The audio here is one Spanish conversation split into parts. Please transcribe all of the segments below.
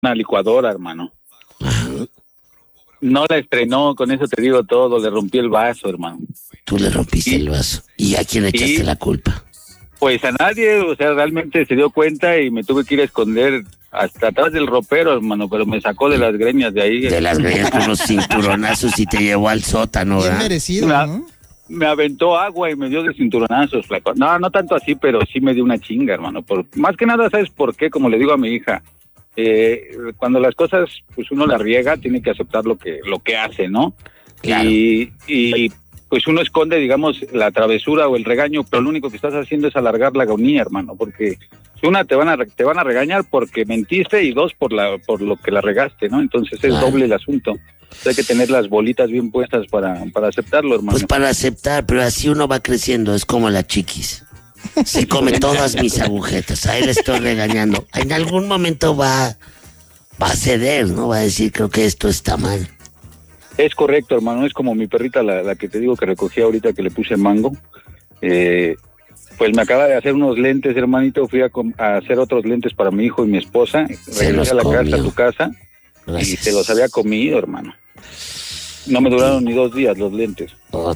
una licuadora, hermano. Ajá. No la estrenó, con eso te digo todo, le rompí el vaso, hermano. Tú le rompiste el vaso. ¿Y a quién le echaste la culpa? Pues a nadie, o sea, realmente se dio cuenta y me tuve que ir a esconder hasta atrás del ropero, hermano, pero me sacó de las greñas de ahí. De las greñas con unos cinturonazos y te llevó al sótano, Bien ¿verdad? merecido, ¿no? Me aventó agua y me dio de cinturonazos, flaco. No, no tanto así, pero sí me dio una chinga, hermano. Más que nada, ¿sabes por qué? Como le digo a mi hija, cuando las cosas, pues uno las riega, tiene que aceptar lo que hace, ¿no? Claro. Y pues uno esconde, digamos, la travesura o el regaño, pero lo único que estás haciendo es alargar la agonía, hermano, porque una, te van a regañar porque mentiste, y dos, por lo que la regaste, ¿no? Entonces es doble el asunto. Hay que tener las bolitas bien puestas para aceptarlo, hermano. Pues para aceptar, pero así uno va creciendo, es como la chiquis. Se come todas mis agujetas, ahí le estoy regañando. En algún momento va a ceder, ¿no? Va a decir, creo que esto está mal. Es correcto, hermano, es como mi perrita, la que te digo que recogí ahorita, que le puse mango. Pues me acaba de hacer unos lentes, hermanito, fui a hacer otros lentes para mi hijo y mi esposa. Regresé a la casa, a tu casa. Gracias. Y se los había comido, hermano. No me duraron ni 2 días los lentes.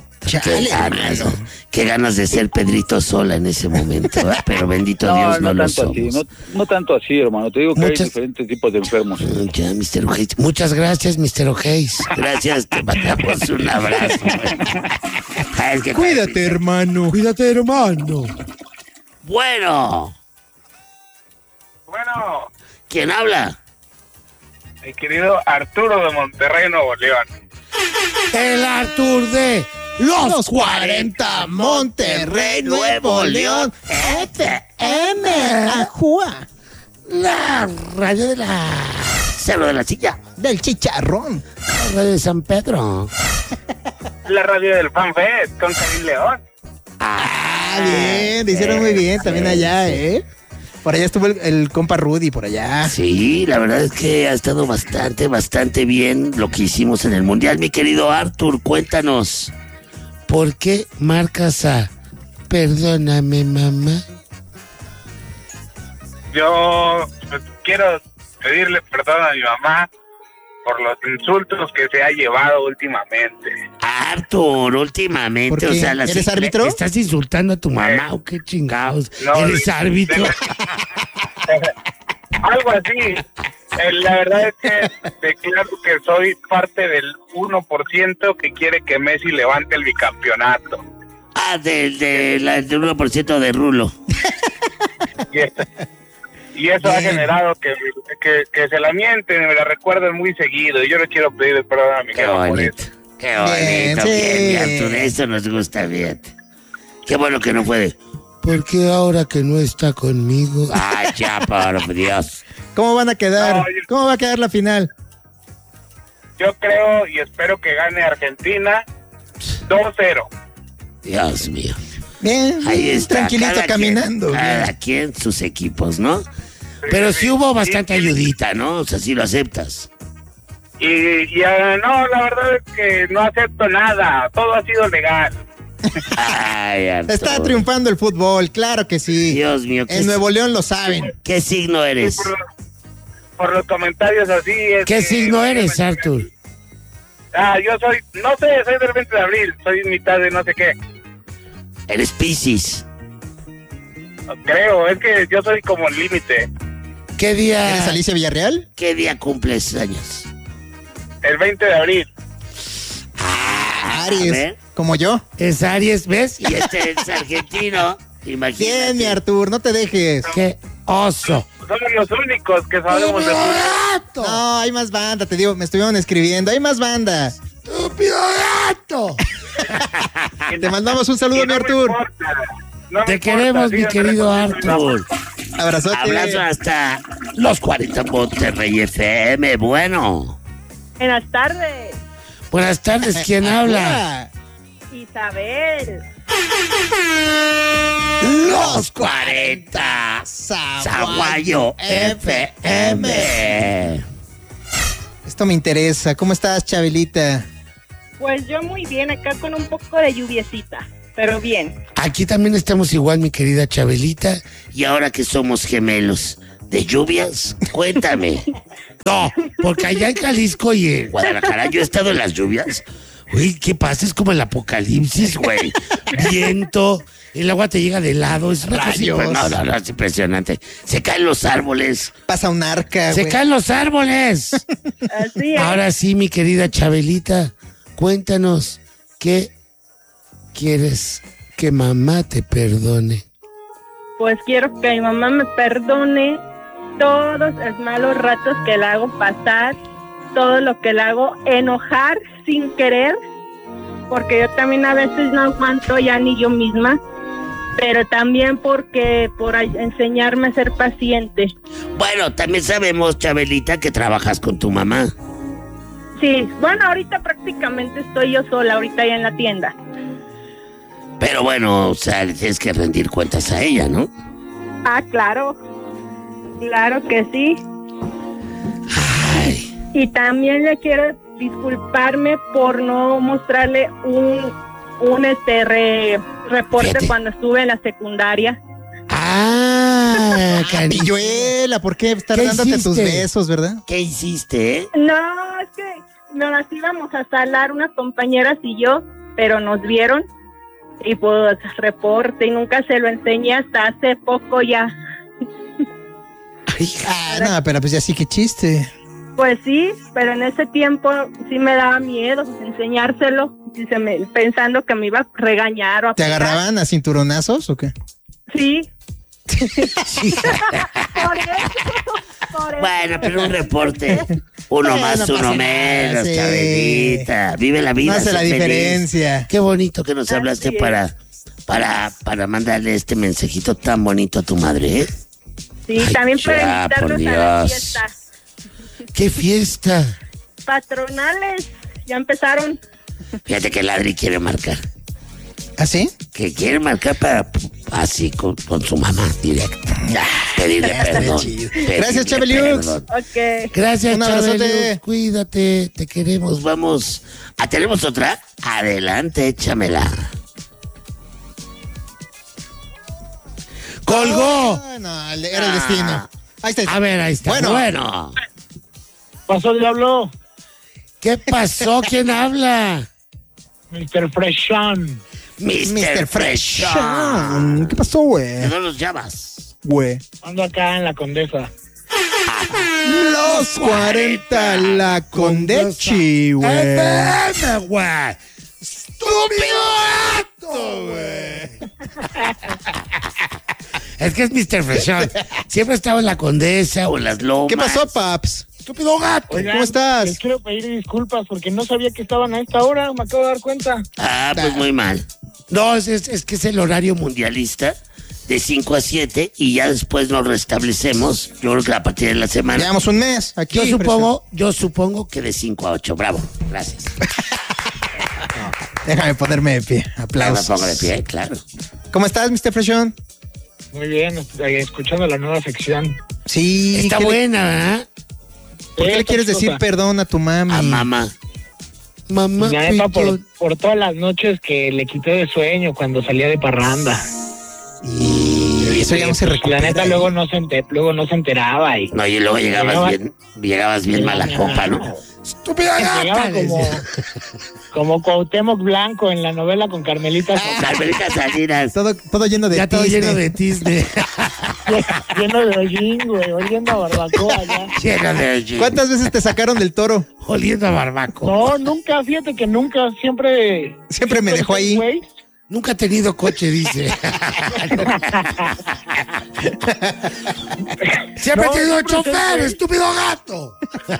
Qué ganas de ser Pedrito Sola en ese momento, ¿verdad? Pero bendito Dios, no lo somos. No tanto así, hermano. Te digo que hay diferentes tipos de enfermos. Ya, Mr. O'Hays. Muchas gracias, Mr. O'Hays. Gracias, te mandamos un abrazo. Cuídate, hermano. Cuídate, hermano. Bueno. ¿Quién habla? Mi querido Arturo de Monterrey, Nuevo León. El Artur de Los 40, Monterrey, Nuevo León, FM, Ajua. La radio de la Cerro de la Silla, del Chicharrón, la radio de San Pedro, la radio del FanFest con Karim León. Bien, lo hicieron muy bien también allá, Por allá estuvo el compa Rudy, por allá. Sí, la verdad es que ha estado bastante bien lo que hicimos en el Mundial. Mi querido Artur, cuéntanos, ¿por qué marcas a Perdóname, mamá? Yo quiero pedirle perdón a mi mamá por los insultos que se ha llevado últimamente. Artur, últimamente, o sea, ¿eres árbitro? ¿Estás insultando a tu mamá o qué chingados? No, ¿eres árbitro? Algo así. La verdad es que declaro que soy parte del 1% que quiere que Messi levante el bicampeonato. Del 1% de Rulo. Y eso ha generado que se la mienten y me la recuerden muy seguido. Y yo le quiero pedir perdón a mi jefa por eso. Qué bonito, bien, Arturo, eso nos gusta bien. Qué bueno que no puede. Porque ahora que no está conmigo. Ay, ya, por Dios. ¿Cómo van a quedar? ¿Cómo va a quedar la final? Yo creo y espero que gane Argentina 2-0. Dios mío. Bien, ahí está. Tranquilito caminando. Cada quien sus equipos, ¿no? Pero sí hubo bastante ayudita, ¿no? O sea, sí lo aceptas. No, la verdad es que no acepto nada. Todo ha sido legal. Ay, está triunfando el fútbol, claro que sí. Dios mío. En Nuevo León lo saben. ¿Qué signo eres? Por los comentarios así. ¿Qué signo eres, Artur? Yo soy, no sé, soy del 20 de abril. Soy mitad de no sé qué. Eres Piscis. Creo, es que yo soy como el límite. ¿Qué día? ¿Eres Alicia Villarreal? ¿Qué día cumples años? El 20 de abril. Aries, como yo. Es Aries, ¿ves? Y este es argentino. Imagínate. Bien, mi Artur, no te dejes. ¡Qué oso! Somos los únicos que sabemos de fútbol. No, hay más banda, te digo, me estuvieron escribiendo. Hay más banda. ¡Estúpido gato! Te mandamos un saludo, mi Artur. Te queremos, mi querido Artur. Abrazote. Abrazo hasta Los 40 Monterrey FM. Bueno. Buenas tardes. Buenas tardes, ¿quién habla? Isabel. Los 40 Zaguayo FM. Esto me interesa. ¿Cómo estás, Chabelita? Pues yo muy bien, acá con un poco de lluviecita, pero bien. Aquí también estamos igual, mi querida Chabelita. Y ahora que somos gemelos, ¿De lluvias? Cuéntame. No, porque allá en Jalisco y en Guadalajara, yo he estado en las lluvias. Güey, ¿qué pasa? Es como el apocalipsis, güey. Viento, el agua te llega de lado, es una cosa Rayos. impresionante. No, es impresionante. Se caen los árboles. Pasa un arca, ¡Se güey. caen los árboles! Así es. Ahora sí, mi querida Chabelita, cuéntanos, ¿qué quieres que mamá te perdone? Pues quiero que mi mamá me perdone todos los malos ratos que le hago pasar, todo lo que le hago enojar sin querer, porque yo también a veces no aguanto ya ni yo misma, pero también porque por enseñarme a ser paciente. Bueno, también sabemos, Chabelita, que trabajas con tu mamá. Sí, bueno, ahorita prácticamente estoy yo sola, ahorita ya en la tienda. Pero bueno, o sea, le tienes que rendir cuentas a ella, ¿no? Ah, claro, claro que sí. Ay, Y también le quiero disculparme por no mostrarle un reporte Fíjate. cuando estuve en la secundaria. Ah, cariño. Pilluela, ¿por qué estar ¿Qué dándote tus hiciste? besos, verdad? ¿qué hiciste, eh? No, es que nos íbamos a salar unas compañeras y yo, pero nos vieron y pues reporte y nunca se lo enseñé hasta hace poco ya. Ah, no, pero pues ya sí, qué chiste. Pues sí, pero en ese tiempo sí me daba miedo enseñárselo, pensando que me iba a regañar o a ¿Te pegar. agarraban a cinturonazos o qué? Sí. Por eso. Bueno, pero un reporte. Uno Bueno, más, no uno pasa menos, nada, sí. Chabelita. Vive la vida. No hace sé la feliz. diferencia. Qué bonito que nos Así hablaste es. para mandarle este mensajito tan bonito a tu madre, ¿eh? Sí, Ay, también para ya, por invitarlos a la Dios. fiesta. ¡Qué fiesta! Patronales, ya empezaron. Fíjate que el Adri quiere marcar. ¿Ah, sí? Que quiere marcar para así con su mamá directo. Pedirle perdón. chido. pedirle Gracias, Chabeliux. perdón. Ok. Gracias, Un abrazote. Chabeliux. Cuídate, te queremos. Pues vamos. ¿Tenemos otra? Adelante, échamela. ¡Colgó! Ah, no, era el destino. Ahí está. A ver, ahí está. Bueno. Pasó el diablo, ¿Qué pasó? ¿Quién habla? Mr. Freshon. Mr. Fresh. ¿Qué pasó, güey? ¿De dónde los llamas? Güey. Ando acá en la Condesa. Los 40, la Condechi, güey. ¡FM, güey! ¡Estúpido gato, güey! Es que es Mr. Freshón. Siempre estaba en la Condesa o en las Lomas. ¿Qué pasó, paps? ¡Estúpido gato! Oigan, ¿Cómo estás? Les quiero pedir disculpas porque no sabía que estaban a esta hora, me acabo de dar cuenta. Ah, pues muy mal. No, Es que es el horario mundialista de 5 a 7 y ya después nos restablecemos. Yo creo que a partir de la semana. Llevamos un mes aquí. Yo supongo que de 5 a 8. Bravo. Gracias. Déjame ponerme de pie. Me Aplausos. pongo de pie, claro. ¿Cómo estás, Mr. Freshón? Muy bien, escuchando la nueva sección. Sí. Está ¿qué le- buena, ¿verdad? ¿Por qué le quieres decir perdón a tu mami? A mamá. Mamá, La neta, pito. por todas las noches que le quité de sueño cuando salía de parranda. Y eso ya no se Pues, recupera. la neta, luego no se enteraba y No, y luego llegabas bien mala copa, ¿no? ¡Estúpida llegaba gata! como Cuauhtémoc Blanco en la novela con Carmelita Carmelita Salinas. Todo lleno de Ya todo tizne. lleno de tizne. lleno de hollín, güey, oliendo a barbacoa ya. Lleno de hollín. ¿Cuántas veces te sacaron del toro? Oliendo a barbaco. No, nunca, fíjate que nunca, siempre... Siempre me dejó ahí. Güey, Nunca ha tenido coche, dice. Siempre No, ha tenido siempre chofer, te- estúpido gato.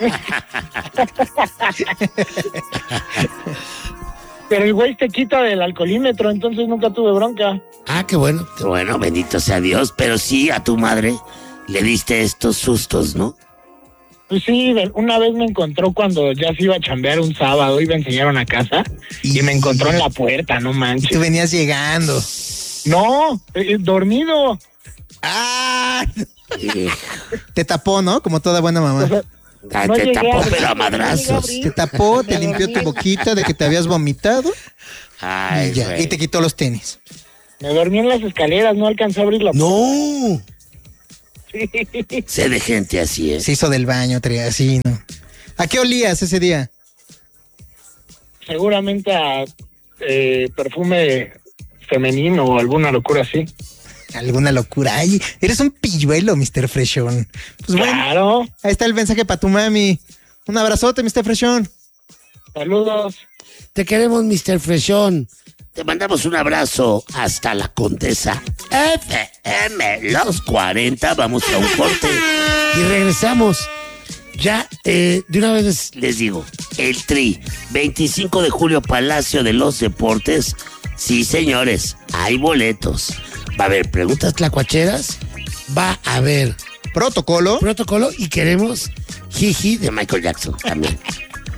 pero el güey te quita del alcoholímetro, entonces nunca tuve bronca. Ah, qué bueno. Qué bueno, bendito sea Dios. Pero sí, a tu madre le diste estos sustos, ¿no? Pues sí, una vez me encontró cuando ya se iba a chambear un sábado, iba a enseñar una casa y me encontró en la puerta, no Y tú manches. venías llegando. No, dormido. ¡Ah! Y, Te tapó, ¿no? Como toda buena mamá. O sea, ah, no te llegué tapó, abrir, pero a no llegué madrazos. abrir. Te tapó, te Me limpió tu dormí. boquita de que te habías vomitado Ay, y ya. güey. Y te quitó los tenis. Me dormí en las escaleras, no alcancé a abrir la puerta. No. Sí. Sé de gente así, ¿eh? Se hizo del baño, traía así, ¿no? ¿A qué olías ese día? Seguramente a perfume femenino o alguna locura así. Alguna locura. Ay, eres un pilluelo, Mr. Freshón. Pues bueno, Claro. ahí está el mensaje para tu mami. Un abrazote, Mr. Freshón. Saludos. Te queremos, Mr. Freshón. Te mandamos un abrazo hasta la Condesa FM, los 40. Vamos a un corte. Y regresamos. Ya, de una vez les digo, el Tri, 25 de julio, Palacio de los Deportes. Sí, señores, hay boletos. Va a haber preguntas tlacuacheras, Va a haber Protocolo. protocolo y queremos jiji de Michael Jackson también.